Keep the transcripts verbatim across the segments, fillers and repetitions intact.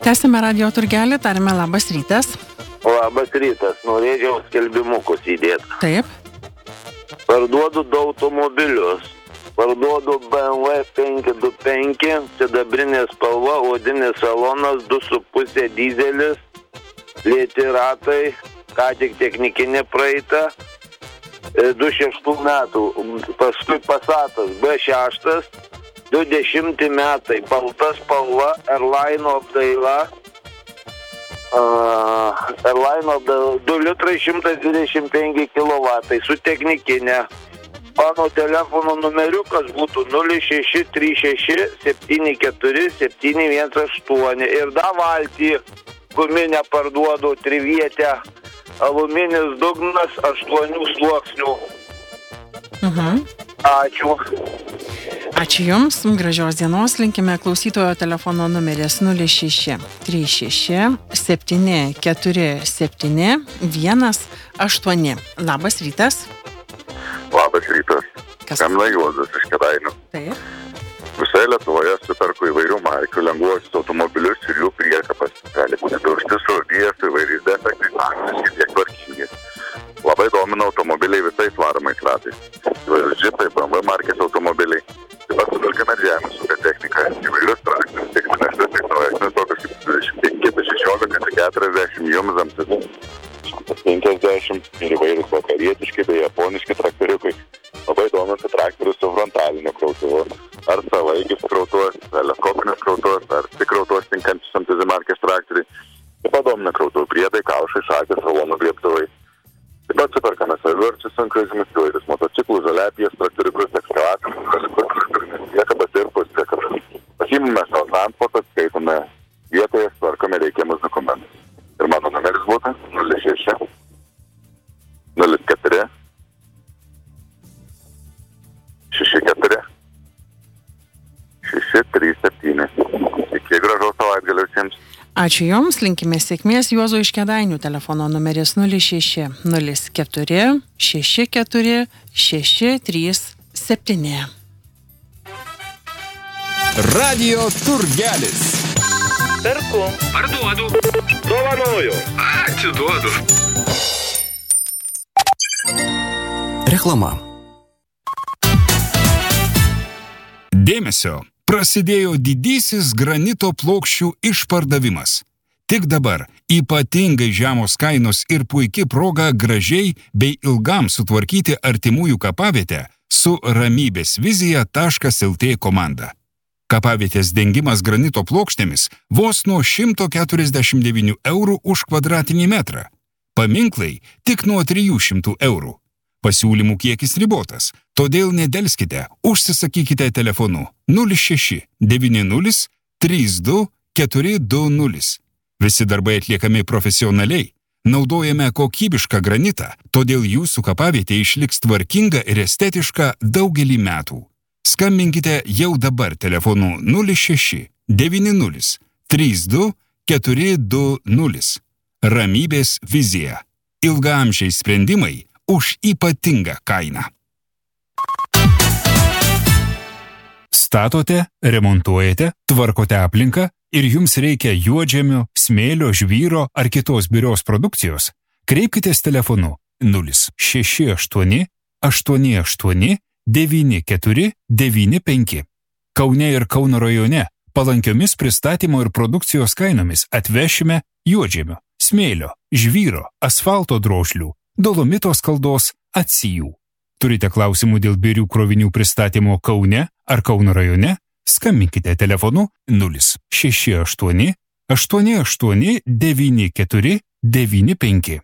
Tęsime radio turgelį, tarime labas rytas. Labas rytas, norėčiau skelbimukus įdėti. Taip. Parduodu du automobilius. Parduodu B M W penki du penki, sidabrinė spalva, odinis salonas, du su pusė dizelis, lėti ratai, ką tik technikinė praeita, du šeštų metų, paskui Passatas B šeši, du dešimti metai, balta spalva, Airline apdaila, uh, Airline apdaila, du litrai šimtas dvidešimt penki kilovatai su technikinė. Mano telefono numeriukas būtų nulis šeši trys šeši septyni keturi septyni vienas aštuoni ir dar valtį guminę parduodu trivietę, aluminis dugnas aštuonių sluoksnių. Mhm. Ačiū. Ačiū Jums, gražios dienos, linkime klausytojo telefono numeris nulis šeši trys šeši septyni keturi septyni vienas aštuoni. Labas rytas. Labas rytas. Skambina Juozas iš Kėdainių. Taip. Visoje Lietuvoje superku įvairių markių lengvuosius automobilius ir jų priekabas. Gali būti daužti surūdyje su įvairiais defektais, angliški tiek tvarkingi. Labai domina automobiliai visais varomais ratais. Įvairius džipai, B M W markės automobiliai. Taip pat sutalkime žemės ūkio techniką, įvairius traktorius, tiek senesnius, tiek naujesnius, tokius kaip dvidešimt penki, šešiolika, keturiasdešimt, Jumzamsis penkiasdešimt ir įvairūs vakarietiški bei japoniški traktoriukai. Labai dominti traktorius su frontaliniu krautuvu, ar savaeigis krautuvas, teleskopinis krautuvas, ar tik krautuvas tinkantis Santezi markės traktoriai. Taip pat domina krautuvų priedai, kaušai, šakės, salonų griebtuvai. Taip pat superkame savivarčius sunkvežimius, įvairius motociklus, žaliapijas, traktoriukus, ekskavatorius, priekabas ir puspriekabas. Pasiimame savo transportą, skaitome vietoje, tvarkome reikiamus dokumentus. Ir mano numeris būtų nulis šeši nulis keturi šeši keturi šeši trys septyni. Iki gražaus savaitgalio visiems. Ačiū Jums, linkime sėkmės. Juozo iš Kėdainių telefono numeris nulis šeši nulis keturi šeši keturi šeši trys septyni. Radio turgelis. Perku. Parduodu. Dovanoju. Atiduodu. Reklama. Dėmesio. Prasidėjo didysis granito plokščių išpardavimas. Tik dabar ypatingai žemos kainos ir puiki proga gražiai bei ilgam sutvarkyti artimųjų kapavietę su ramybės vizija taškas el tė komanda. Kapavietės dengimas granito plokštėmis vos nuo šimto keturiasdešimt devynių eurų už kvadratinį metrą. Paminklai tik nuo trijų šimtų eurų. Pasiūlymų kiekis ribotas, todėl nedelskite, užsisakykite telefonu nulis šeši devyni nulis trys du keturi du nulis. Visi darbai atliekami profesionaliai, naudojame kokybišką granitą, todėl jūsų kapavietė išliks tvarkinga ir estetiška daugelį metų. Skambinkite jau dabar telefonu nulis šeši devyni nulis trys du keturi du nulis. Ramybės vizija. Ilgaamžiai sprendimai už ypatingą kainą. Statote, remontuojate, tvarkote aplinką ir jums reikia juodžemio, smėlio, žvyro ar kitos birios produkcijos, kreipkitės telefonu nulis šeši aštuoni aštuoni aštuoni devyni keturi devyni penki. Kaune ir Kauno rajone palankiomis pristatymo ir produkcijos kainomis atvešime juodžemio, smėlio, žvyro, asfalto drožlių, dolomito skaldos, atsijų. Turite klausimų dėl birių krovinių pristatymo Kaune ar Kauno rajone? Skambinkite telefonu nulis šeši aštuoni aštuoni aštuoni devyni keturi devyni penki.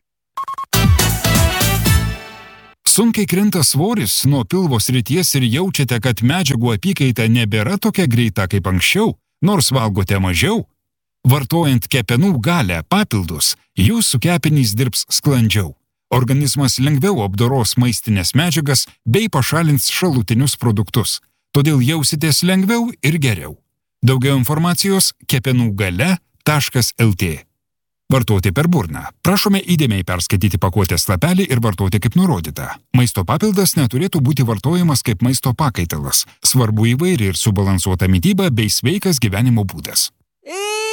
Sunkiai krinta svoris nuo pilvo srities ir jaučiate, kad medžiagų apykaita nebėra tokia greita kaip anksčiau, nors valgote mažiau? Vartojant kepenų galę papildus, jūsų kepenys dirbs sklandžiau. Organizmas lengviau apdoros maistinės medžiagas bei pašalins šalutinius produktus. Todėl jausitės lengviau ir geriau. Daugiau informacijos kepenų gale taškas el tė. Vartoti per burną. Prašome įdėmiai perskaityti pakuotės lapelį ir vartoti kaip nurodyta. Maisto papildas neturėtų būti vartojamas kaip maisto pakaitalas. Svarbu įvairi ir subalansuota mityba bei sveikas gyvenimo būdas.